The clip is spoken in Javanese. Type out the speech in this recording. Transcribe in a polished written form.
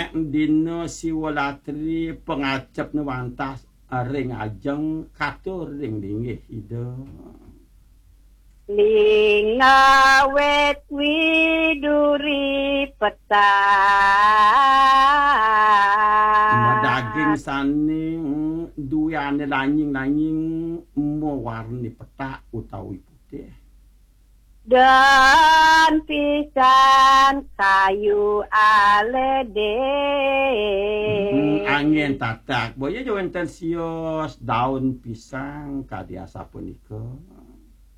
nek dina siwalatri pengajap newantas ring ajeng katur ring linggih ida. Lingawet widuri petang Daging saning duweane lanying-lanying mewarni petak utawi putih. dan pisan kayu alede Angin tatak boya jo enten sios daun pisang kadiasa punika.